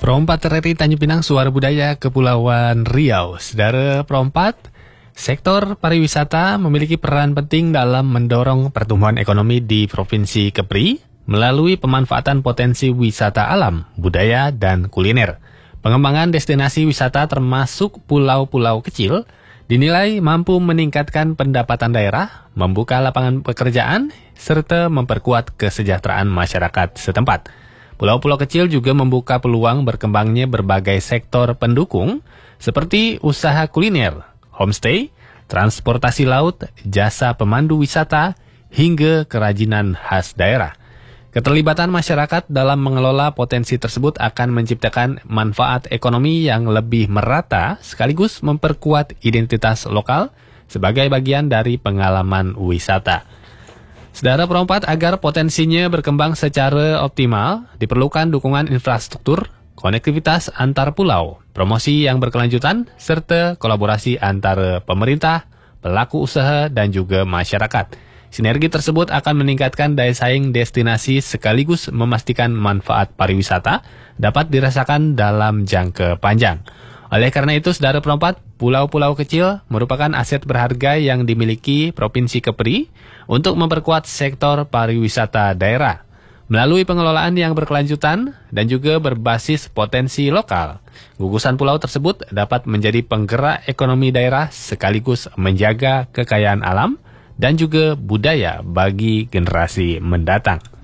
Perompat RRI Tanjung Pinang, Suara Budaya Kepulauan Riau. Saudara Perompat, sektor pariwisata memiliki peran penting dalam mendorong pertumbuhan ekonomi di Provinsi Kepri melalui pemanfaatan potensi wisata alam, budaya, dan kuliner. Pengembangan destinasi wisata termasuk pulau-pulau kecil dinilai mampu meningkatkan pendapatan daerah, membuka lapangan pekerjaan, serta memperkuat kesejahteraan masyarakat setempat. Pulau-pulau kecil juga membuka peluang berkembangnya berbagai sektor pendukung seperti usaha kuliner, homestay, transportasi laut, jasa pemandu wisata, hingga kerajinan khas daerah. Keterlibatan masyarakat dalam mengelola potensi tersebut akan menciptakan manfaat ekonomi yang lebih merata sekaligus memperkuat identitas lokal sebagai bagian dari pengalaman wisata. Saudara Perompat, agar potensinya berkembang secara optimal, diperlukan dukungan infrastruktur, konektivitas antar pulau, promosi yang berkelanjutan, serta kolaborasi antara pemerintah, pelaku usaha, dan juga masyarakat. Sinergi tersebut akan meningkatkan daya saing destinasi sekaligus memastikan manfaat pariwisata dapat dirasakan dalam jangka panjang. Oleh karena itu, saudara Perompat, pulau-pulau kecil merupakan aset berharga yang dimiliki Provinsi Kepri untuk memperkuat sektor pariwisata daerah. Melalui pengelolaan yang berkelanjutan dan juga berbasis potensi lokal, gugusan pulau tersebut dapat menjadi penggerak ekonomi daerah sekaligus menjaga kekayaan alam dan juga budaya bagi generasi mendatang.